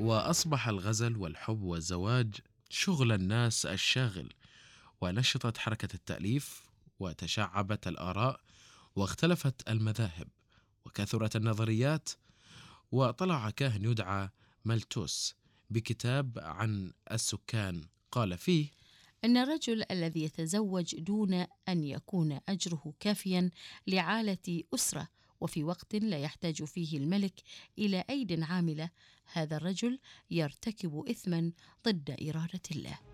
وأصبح الغزل والحب والزواج شغل الناس الشاغل، ونشطت حركة التأليف، وتشعبت الآراء، واختلفت المذاهب، وكثرت النظريات. وطلع كاهن يدعى مالتوس بكتاب عن السكان قال فيه: إن الرجل الذي يتزوج دون أن يكون أجره كافيا لعالة أسرة وفي وقت لا يحتاج فيه الملك إلى أيد عاملة، هذا الرجل يرتكب إثما ضد إرادة الله.